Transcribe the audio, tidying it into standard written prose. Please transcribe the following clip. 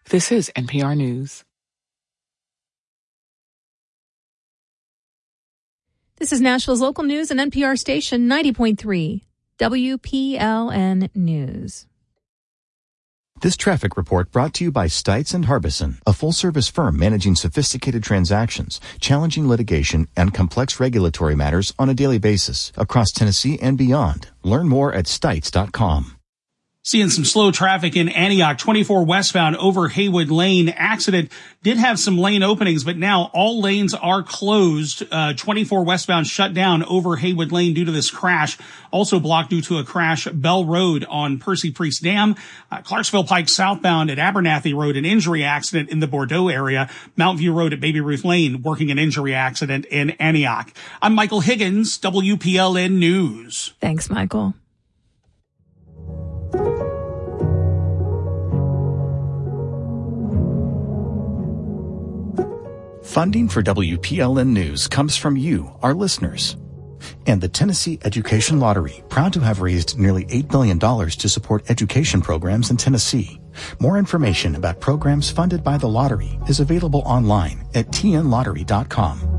This is NPR News. This is Nashville's local news and NPR station 90.3 WPLN News. This traffic report brought to you by Stites and Harbison, a full-service firm managing sophisticated transactions, challenging litigation, and complex regulatory matters on a daily basis across Tennessee and beyond. Learn more at stites.com. Seeing some slow traffic in Antioch, 24 westbound over Haywood Lane. Accident did have some lane openings, but now all lanes are closed. 24 westbound shut down over Haywood Lane due to this crash. Also blocked due to a crash, Bell Road on Percy Priest Dam. Clarksville Pike southbound at Abernathy Road, an injury accident in the Bordeaux area. Mount View Road at Baby Ruth Lane, working an injury accident in Antioch. I'm Michael Higgins, WPLN News. Thanks, Michael. Funding for WPLN News comes from you, our listeners. And the Tennessee Education Lottery, proud to have raised nearly $8 billion to support education programs in Tennessee. More information about programs funded by the lottery is available online at tnlottery.com.